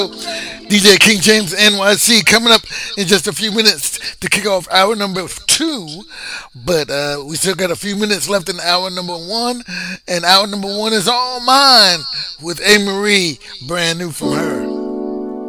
DJ King James NYC coming up in just a few minutes to kick off hour number two. But we still got a few minutes left in hour number one. And hour number one is all mine with A. Marie, brand new from her.